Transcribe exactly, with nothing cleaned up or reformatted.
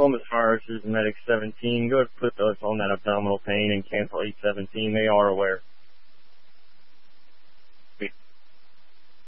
them as far as Medic seventeen. Go ahead and put those on that abdominal pain and cancel eight seventeen. They are aware.